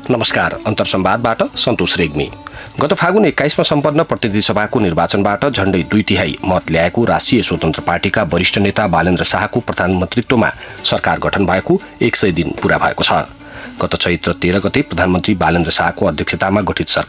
नमस्कार, अन्तरसंवादबाट सन्तोष रेग्मी। गत फागुन 21मा सम्पन्न प्रतिनिधि सभाको निर्वाचनबाट झण्डै 2/3 मत ल्याएको राष्ट्रिय स्वतन्त्र पार्टीका वरिष्ठ नेता बालेन्द्र शाहको प्रधानमन्त्रीत्वमा सरकार गठन भएको 100 दिन पूरा भएको छ। गत चैत्र 13 गते प्रधानमन्त्री बालेन्द्र शाहको अध्यक्षतामा गठित